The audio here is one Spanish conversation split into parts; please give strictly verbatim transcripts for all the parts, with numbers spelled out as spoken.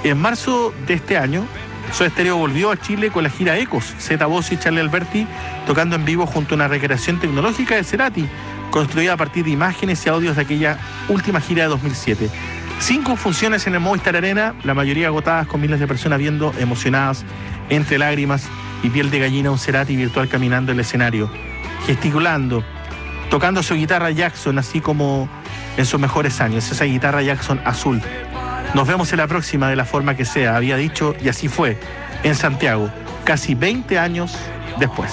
En marzo de este año, Soda Stereo volvió a Chile con la gira Ecos, Zeta Bosio y Charly Alberti tocando en vivo junto a una recreación tecnológica de Cerati, construida a partir de imágenes y audios de aquella última gira de dos mil siete. Cinco funciones en el Movistar Arena, la mayoría agotadas, con miles de personas viendo, emocionadas, entre lágrimas y piel de gallina, un Cerati virtual caminando en el escenario, gesticulando, tocando su guitarra Jackson, así como en sus mejores años, esa guitarra Jackson azul. Nos vemos en la próxima, de la forma que sea, había dicho, y así fue, en Santiago, casi veinte años después.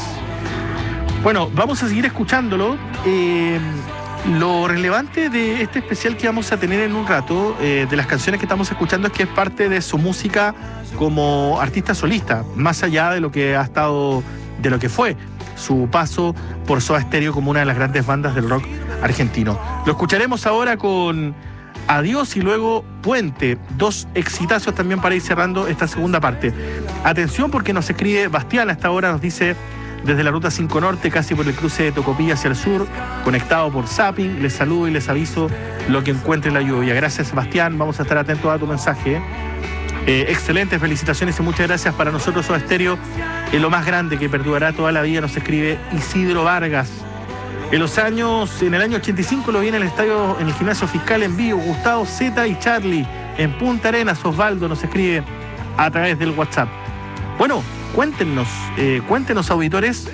Bueno, vamos a seguir escuchándolo. Eh, lo relevante de este especial que vamos a tener en un rato, eh, de las canciones que estamos escuchando, es que es parte de su música como artista solista, más allá de lo que ha estado, de lo que fue su paso por Soda Stereo como una de las grandes bandas del rock argentino. Lo escucharemos ahora con Adiós y luego Puente, dos exitazos también para ir cerrando esta segunda parte. Atención, porque nos escribe Bastián a esta hora, nos dice: desde la ruta cinco Norte, casi por el cruce de Tocopilla hacia el sur, conectado por Zapping, les saludo y les aviso lo que encuentre la lluvia. Gracias, Sebastián, vamos a estar atentos a tu mensaje. Eh, excelente, felicitaciones y muchas gracias. Para nosotros Soda Stereo es lo más grande que perdurará toda la vida, nos escribe Isidro Vargas. En los años, en el año ochenta y cinco lo vi en el estadio, en el Gimnasio Fiscal en vivo, Gustavo, Zeta y Charly, en Punta Arenas. Osvaldo nos escribe a través del WhatsApp. Bueno, cuéntenos, eh, cuéntenos, auditores,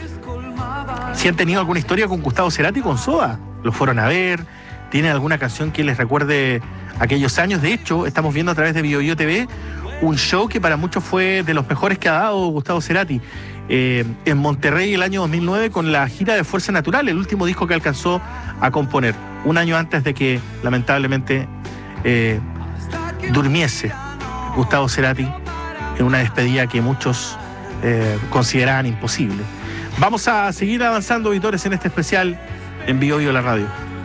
si han tenido alguna historia con Gustavo Cerati, con Soda. ¿Lo fueron a ver? ¿Tienen alguna canción que les recuerde aquellos años? De hecho, estamos viendo a través de BioBio T V un show que para muchos fue de los mejores que ha dado Gustavo Cerati. Eh, en Monterrey el año dos mil nueve, con la gira de Fuerza Natural, el último disco que alcanzó a componer, un año antes de que lamentablemente eh, durmiese Gustavo Cerati en una despedida que muchos eh, consideraban imposible. Vamos a seguir avanzando, auditores, en este especial en BioBio la radio.